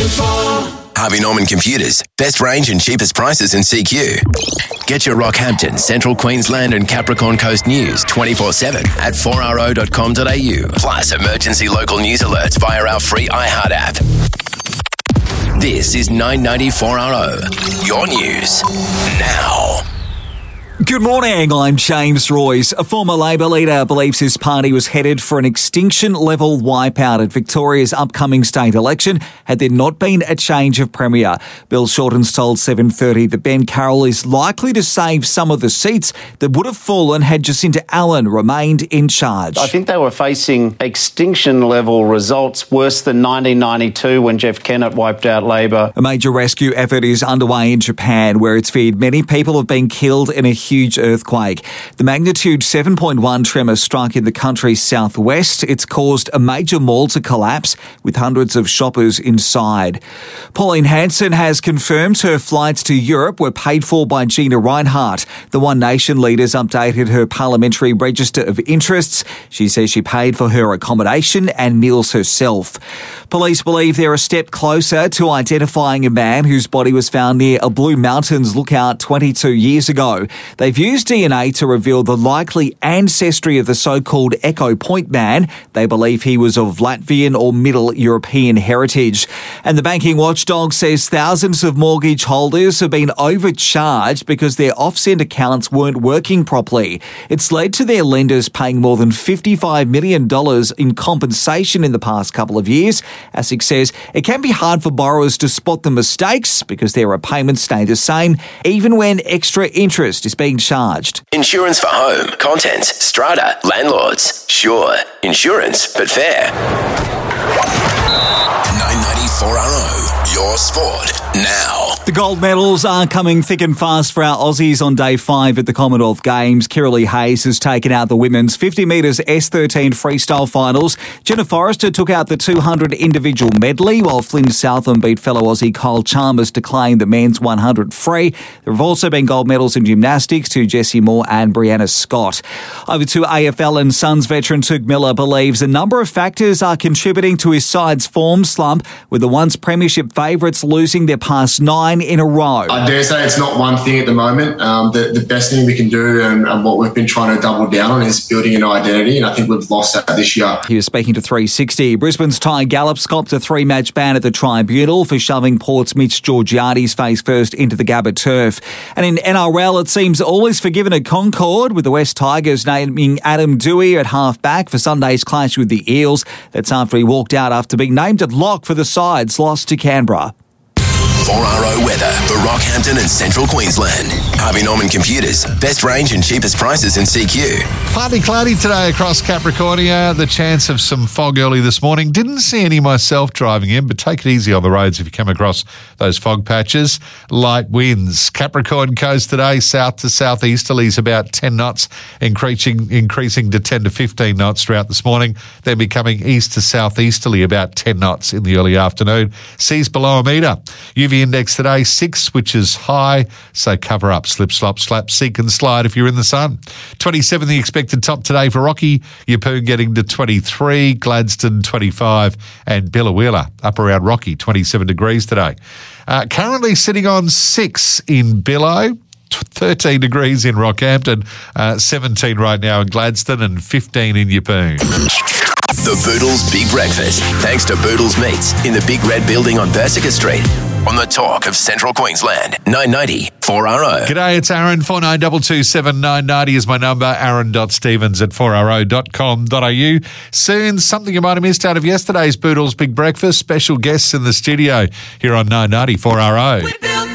Harvey Norman Computers. Best range and cheapest prices in CQ. Get your Rockhampton, Central Queensland and Capricorn Coast news 24/7 at 4RO.com.au. Plus emergency local news alerts via our free iHeart app. This is 990 4RO. Your news now. Good morning, I'm James Royce. A former Labor leader believes his party was headed for an extinction-level wipeout at Victoria's upcoming state election had there not been a change of Premier. Bill Shorten's told 7:30 that Ben Carroll is likely to save some of the seats that would have fallen had Jacinta Allen remained in charge. I think they were facing extinction-level results worse than 1992 when Jeff Kennett wiped out Labor. A major rescue effort is underway in Japan, where it's feared many people have been killed in a huge earthquake. The magnitude 7.1 tremor struck in the country's southwest. It's caused a major mall to collapse with hundreds of shoppers inside. Pauline Hanson has confirmed her flights to Europe were paid for by Gina Rinehart. The One Nation leaders updated her parliamentary register of interests. She says she paid for her accommodation and meals herself. Police believe they're a step closer to identifying a man whose body was found near a Blue Mountains lookout 22 years ago. They've used DNA to reveal the likely ancestry of the so-called Echo Point man. They believe he was of Latvian or Middle European heritage. And the banking watchdog says thousands of mortgage holders have been overcharged because their offset accounts weren't working properly. It's led to their lenders paying more than $55 million in compensation in the past couple of years. ASIC says it can be hard for borrowers to spot the mistakes because their repayments stay the same, even when extra interest is being charged. Insurance for home, contents, strata, landlords. Sure, insurance, but fair. 990 4RO, your sport now. The gold medals are coming thick and fast for our Aussies on day 5 at the Commonwealth Games. Kiralee Hayes has taken out the women's 50 metres S13 freestyle finals. Jenna Forrester took out the 200 individual medley, while Flynn Southam beat fellow Aussie Kyle Chalmers to claim the men's 100 free. There have also been gold medals in gymnastics to Jessie Moore and Brianna Scott. Over to AFL, and Suns veteran Touk Miller believes a number of factors are contributing to his side's form slump, with the once premiership favourites losing their past 9 in a row. I dare say it's not one thing at the moment. The best thing we can do and what we've been trying to double down on is building an identity, and I think we've lost that this year. He was speaking to 360. Brisbane's Ty Gallup copped a 3-match ban at the tribunal for shoving Port's Mitch Georgiades face first into the Gabba turf. And in NRL, it seems all is forgiven at Concord, with the West Tigers naming Adam Dewey at half-back for Sunday's clash with the Eels. That's after he walked out after being named at lock for the side's loss to Canberra. 4RO weather for Rockhampton and Central Queensland. Harvey Norman Computers. Best range and cheapest prices in CQ. Partly cloudy today across Capricornia. The chance of some fog early this morning. Didn't see any myself driving in, but take it easy on the roads if you come across those fog patches. Light winds. Capricorn coast today, south to southeasterlies about 10 knots, increasing to 10 to 15 knots throughout this morning. Then becoming east to southeasterly about 10 knots in the early afternoon. Seas below a metre. UV index today 6, which is high, so cover up, slip, slop, slap, seek and slide if you're in the sun. 27 the expected top today for Rocky, Yeppoon getting to 23, Gladstone 25 and Billawheeler up around Rocky 27 degrees today. Currently sitting on 6 in Billow, 13 degrees in Rockhampton, 17 right now in Gladstone and 15 in Yeppoon. The Boodles Big Breakfast, thanks to Boodles Meats in the Big Red Building on Bersica Street. On the talk of Central Queensland, 990 4RO. G'day, it's Aaron. 492279 990 is my number. Aaron.stevens@4RO.com.au. Soon, something you might have missed out of yesterday's Boodles Big Breakfast. Special guests in the studio here on 990 4RO.